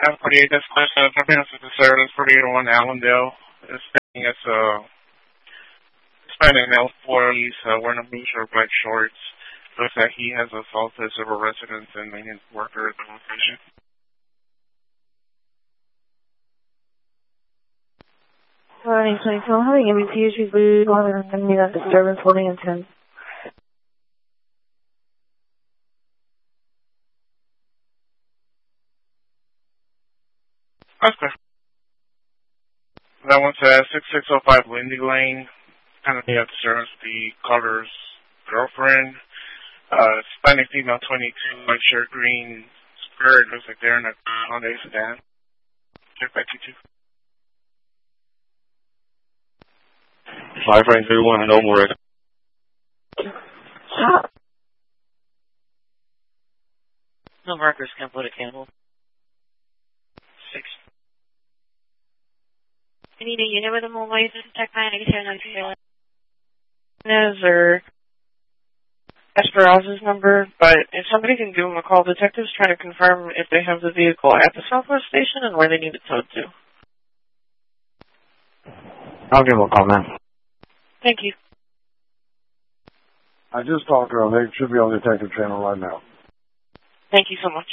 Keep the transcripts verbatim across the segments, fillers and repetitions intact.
F forty-eight, that's question. Something else to service forty-eight oh one Allendale. It's saying it's a Hispanic male forties, uh, wearing a blue shirt, black shorts. Looks like he has assaulted several residents and maintenance workers at the location. Morning, twenty-two. I'm having M P issues with that disturbance holding in ten. Okay. That one's at sixty-six oh five Lindy Lane. Kind of near disturbance, the caller's girlfriend. Uh, Hispanic female, twenty-two, white shirt, green skirt. Looks like they're in a Hyundai sedan. Check back to two. Five nine three one, no more. No markers can put a candle. Six. I need a unit with a mobile user to check my ninety-seven ninety-seven. Or Esperanza's number, but if somebody can give them a call, detectives trying to confirm if they have the vehicle at the Southwest station and where they need it towed to. I'll give them a call, man. Thank you. I just talked to them. They should be on the detective channel right now. Thank you so much.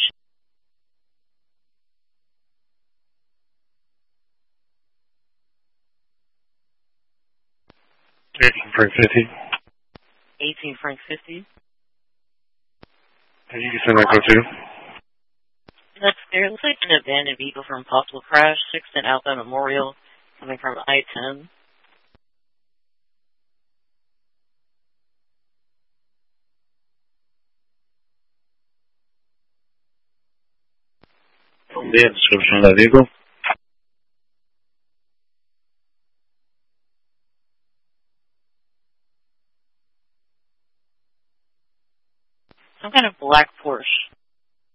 eighteen Frank fifty. eighteen Frank fifty. And you can send that code too. That's there. It looks like an abandoned vehicle from possible crash. sixth and Outbound Memorial coming from I ten. Yeah, description of that vehicle. Some kind of black Porsche.